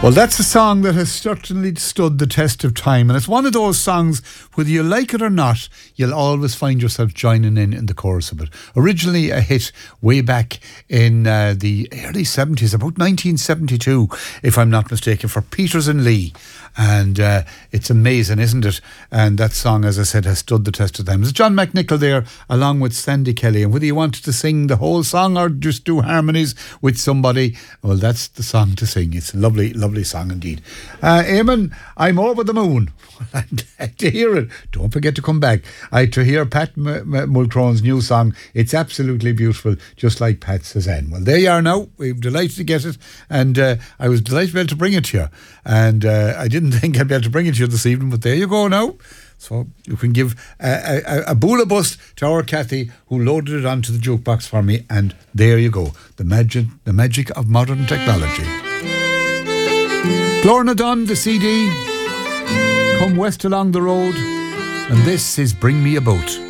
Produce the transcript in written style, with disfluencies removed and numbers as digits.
Well, that's a song that has certainly stood the test of time, and it's one of those songs, whether you like it or not, you'll always find yourself joining in the chorus of it. Originally a hit way back in the early 70s, about 1972, if I'm not mistaken, for Peters and Lee. And it's amazing, isn't it? And that song, as I said, has stood the test of time. It's John McNichol there, along with Sandy Kelly. And whether you wanted to sing the whole song or just do harmonies with somebody, well, that's the song to sing. It's a lovely, lovely song indeed. Eamon, I'm over the moon. I'm glad to hear it. Don't forget to come back. To hear Pat Mulcrone's new song. It's absolutely beautiful, just like Pat Cezanne. Well, there you are now. We're delighted to get it. And I was delighted to be able to bring it to you. And I didn't think I'd be able to bring it to you this evening, but there you go now. So you can give a boola bust to our Kathy, who loaded it onto the jukebox for me, and there you go. The magic of modern technology. Glorna Dunn, the CD, Come West Along the Road, and this is Bring Me a Boat.